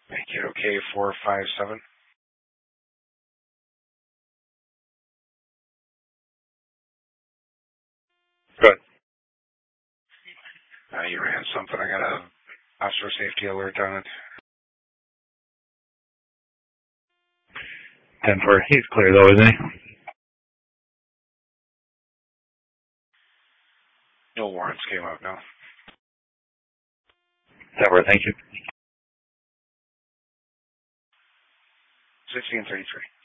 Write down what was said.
Make it okay, 457. Good. You ran something. I got a officer safety alert on it. 10-4. He's clear though, isn't he? No warrants came out, no. 10-4, thank you. 1633.